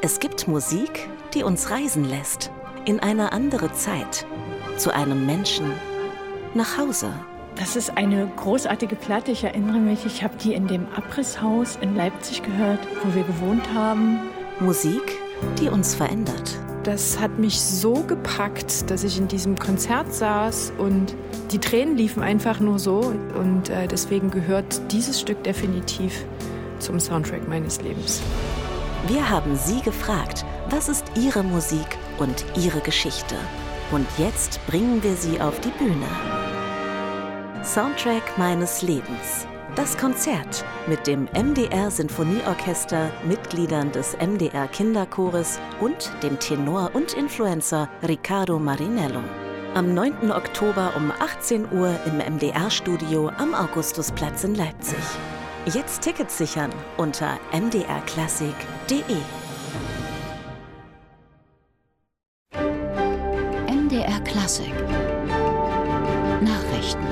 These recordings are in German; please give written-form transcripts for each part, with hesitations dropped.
Es gibt Musik, die uns reisen lässt. In eine andere Zeit. Zu einem Menschen. Nach Hause. Das ist eine großartige Platte. Ich erinnere mich, ich habe die in dem Abrisshaus in Leipzig gehört, wo wir gewohnt haben. Musik, die uns verändert. Das hat mich so gepackt, dass ich in diesem Konzert saß und die Tränen liefen einfach nur so. Und deswegen gehört dieses Stück definitiv zum Soundtrack meines Lebens. Wir haben Sie gefragt, was ist Ihre Musik und Ihre Geschichte? Und jetzt bringen wir Sie auf die Bühne. Soundtrack meines Lebens. Das Konzert mit dem MDR Sinfonieorchester, Mitgliedern des MDR Kinderchores und dem Tenor und Influencer Riccardo Marinello. Am 9. Oktober um 18 Uhr im MDR-Studio am Augustusplatz in Leipzig. Jetzt Tickets sichern unter mdrklassik.de. MDR Klassik. Nachrichten.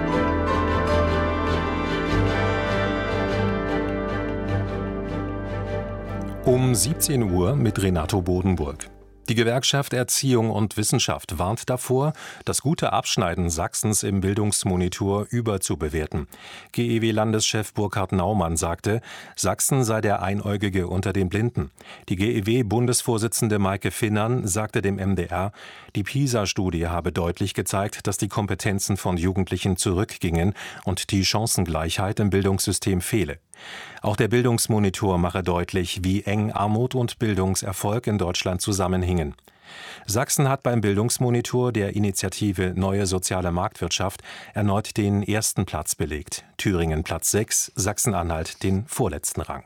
Um 17 Uhr mit Renato Bodenburg. Die Gewerkschaft Erziehung und Wissenschaft warnt davor, das gute Abschneiden Sachsens im Bildungsmonitor überzubewerten. GEW-Landeschef Burkhard Naumann sagte, Sachsen sei der Einäugige unter den Blinden. Die GEW-Bundesvorsitzende Maike Finnern sagte dem MDR, die PISA-Studie habe deutlich gezeigt, dass die Kompetenzen von Jugendlichen zurückgingen und die Chancengleichheit im Bildungssystem fehle. Auch der Bildungsmonitor mache deutlich, wie eng Armut und Bildungserfolg in Deutschland zusammenhingen. Sachsen hat beim Bildungsmonitor der Initiative Neue Soziale Marktwirtschaft erneut den ersten Platz belegt. Thüringen Platz 6, Sachsen-Anhalt den vorletzten Rang.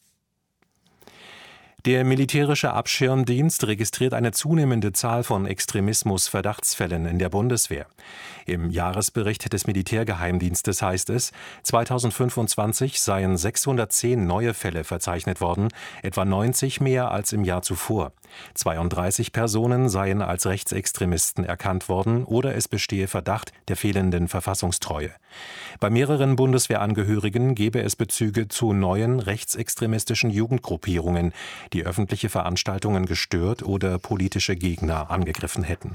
Der militärische Abschirmdienst registriert eine zunehmende Zahl von Extremismus-Verdachtsfällen in der Bundeswehr. Im Jahresbericht des Militärgeheimdienstes heißt es, 2025 seien 610 neue Fälle verzeichnet worden, etwa 90 mehr als im Jahr zuvor. 32 Personen seien als Rechtsextremisten erkannt worden oder es bestehe Verdacht der fehlenden Verfassungstreue. Bei mehreren Bundeswehrangehörigen gebe es Bezüge zu neuen rechtsextremistischen Jugendgruppierungen, die öffentliche Veranstaltungen gestört oder politische Gegner angegriffen hätten.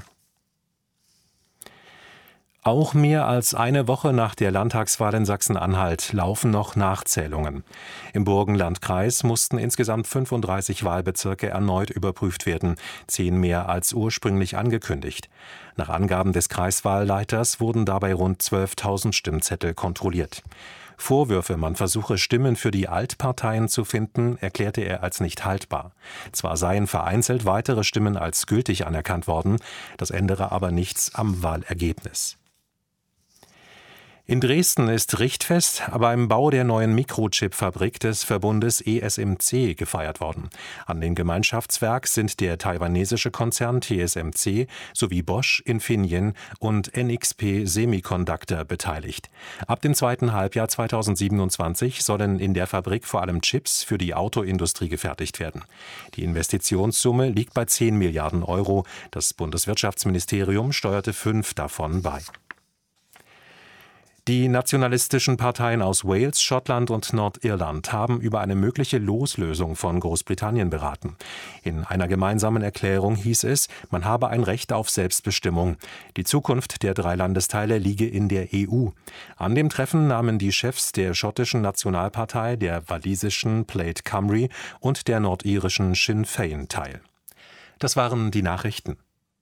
Auch mehr als eine Woche nach der Landtagswahl in Sachsen-Anhalt laufen noch Nachzählungen. Im Burgenlandkreis mussten insgesamt 35 Wahlbezirke erneut überprüft werden, 10 mehr als ursprünglich angekündigt. Nach Angaben des Kreiswahlleiters wurden dabei rund 12.000 Stimmzettel kontrolliert. Vorwürfe, man versuche Stimmen für die Altparteien zu finden, erklärte er als nicht haltbar. Zwar seien vereinzelt weitere Stimmen als gültig anerkannt worden, das ändere aber nichts am Wahlergebnis. In Dresden ist Richtfest beim Bau der neuen Mikrochip-Fabrik des Verbundes ESMC gefeiert worden. An dem Gemeinschaftswerk sind der taiwanesische Konzern TSMC sowie Bosch, Infineon und NXP Semiconductor beteiligt. Ab dem zweiten Halbjahr 2027 sollen in der Fabrik vor allem Chips für die Autoindustrie gefertigt werden. Die Investitionssumme liegt bei 10 Milliarden Euro. Das Bundeswirtschaftsministerium steuerte 5 davon bei. Die nationalistischen Parteien aus Wales, Schottland und Nordirland haben über eine mögliche Loslösung von Großbritannien beraten. In einer gemeinsamen Erklärung hieß es, man habe ein Recht auf Selbstbestimmung. Die Zukunft der 3 Landesteile liege in der EU. An dem Treffen nahmen die Chefs der schottischen Nationalpartei, der walisischen Plaid Cymru und der nordirischen Sinn Féin teil. Das waren die Nachrichten.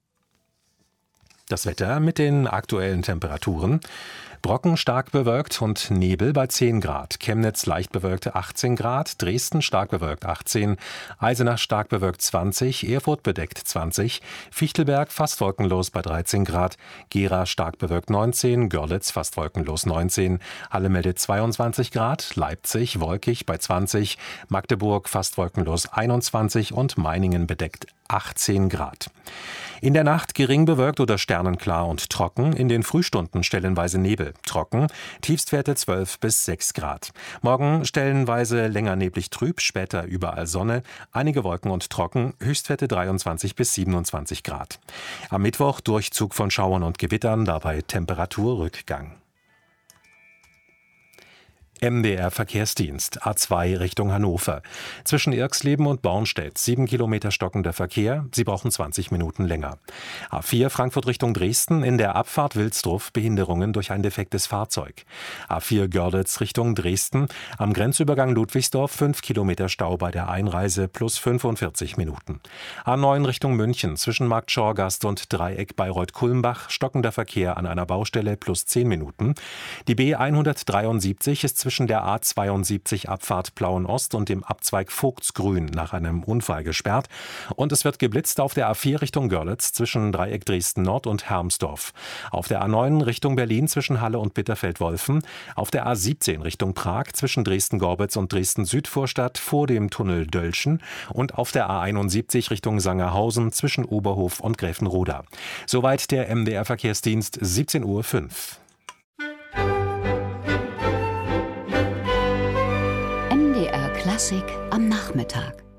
Das Wetter mit den aktuellen Temperaturen. Brocken stark bewölkt und Nebel bei 10 Grad. Chemnitz leicht bewölkte 18 Grad. Dresden stark bewölkt 18. Eisenach stark bewölkt 20. Erfurt bedeckt 20. Fichtelberg fast wolkenlos bei 13 Grad. Gera stark bewölkt 19. Görlitz fast wolkenlos 19. Halle meldet 22 Grad. Leipzig wolkig bei 20. Magdeburg fast wolkenlos 21 und Meiningen bedeckt 18 Grad. In der Nacht gering bewölkt oder sternenklar und trocken, in den Frühstunden stellenweise Nebel, trocken, Tiefstwerte 12 bis 6 Grad. Morgen stellenweise länger neblig trüb, später überall Sonne, einige Wolken und trocken, Höchstwerte 23 bis 27 Grad. Am Mittwoch Durchzug von Schauern und Gewittern, dabei Temperaturrückgang. MDR Verkehrsdienst, A2 Richtung Hannover. Zwischen Irxleben und Bornstedt 7 Kilometer stockender Verkehr, Sie brauchen 20 Minuten länger. A4 Frankfurt Richtung Dresden, in der Abfahrt Wilsdruff Behinderungen durch ein defektes Fahrzeug. A4 Görlitz Richtung Dresden, am Grenzübergang Ludwigsdorf 5 Kilometer Stau bei der Einreise plus 45 Minuten. A9 Richtung München, zwischen Markt Schorgast und Dreieck Bayreuth-Kulmbach stockender Verkehr an einer Baustelle plus 10 Minuten. Die B173 ist zwischen der A72 Abfahrt Plauen-Ost und dem Abzweig Vogtsgrün nach einem Unfall gesperrt. Und es wird geblitzt auf der A4 Richtung Görlitz zwischen Dreieck Dresden-Nord und Hermsdorf. Auf der A9 Richtung Berlin zwischen Halle und Bitterfeld-Wolfen. Auf der A17 Richtung Prag zwischen Dresden-Gorbitz und Dresden-Südvorstadt vor dem Tunnel Dölschen. Und auf der A71 Richtung Sangerhausen zwischen Oberhof und Gräfenroda. Soweit der MDR Verkehrsdienst, 17:05 Uhr. MDR Klassik am Nachmittag.